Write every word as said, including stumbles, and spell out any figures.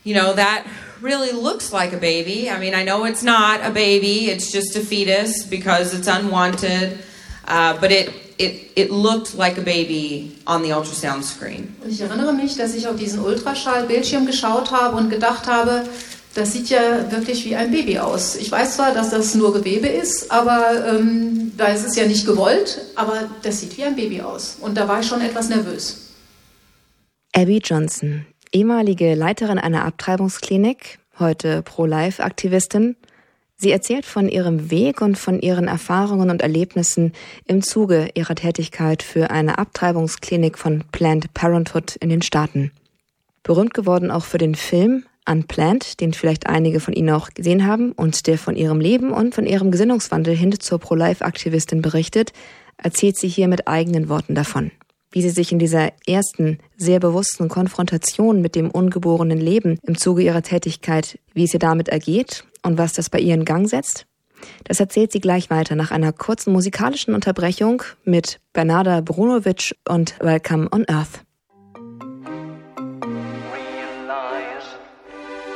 you know, that really looks like a baby. I mean, I know it's not a baby, it's just a fetus because it's unwanted, uh, but it, it, it looked like a baby on the ultrasound screen. Ich erinnere mich, dass ich auf diesen Ultraschallbildschirm geschaut habe und gedacht habe, das sieht ja wirklich wie ein Baby aus. Ich weiß zwar, dass das nur Gewebe ist, aber ähm, da ist es ja nicht gewollt, aber das sieht wie ein Baby aus. Und da war ich schon etwas nervös. Abby Johnson, ehemalige Leiterin einer Abtreibungsklinik, heute Pro-Life-Aktivistin. Sie erzählt von ihrem Weg und von ihren Erfahrungen und Erlebnissen im Zuge ihrer Tätigkeit für eine Abtreibungsklinik von Planned Parenthood in den Staaten. Berühmt geworden auch für den Film Unplanned, den vielleicht einige von Ihnen auch gesehen haben und der von ihrem Leben und von ihrem Gesinnungswandel hin zur Pro-Life-Aktivistin berichtet, erzählt sie hier mit eigenen Worten davon. Wie sie sich in dieser ersten, sehr bewussten Konfrontation mit dem ungeborenen Leben im Zuge ihrer Tätigkeit, wie es ihr damit ergeht und was das bei ihr in Gang setzt. Das erzählt sie gleich weiter nach einer kurzen musikalischen Unterbrechung mit Bernarda Brunovic und Welcome on Earth.